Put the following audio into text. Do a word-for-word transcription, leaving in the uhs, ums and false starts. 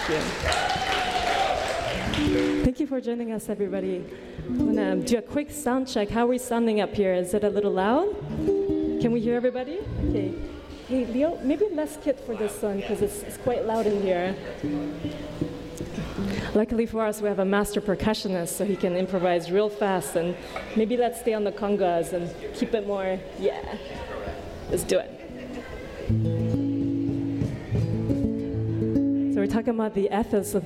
you. Thank you for joining us, everybody. I'm gonna do a quick sound check. How are we sounding up here? Is it a little loud? Can we hear everybody? Okay. Hey, Leo, maybe less kit for this one because it's, it's quite loud in here. Luckily for us, we have a master percussionist, so he can improvise real fast. And maybe let's stay on the congas and keep it more, yeah. Let's do it. So we're talking about the ethos of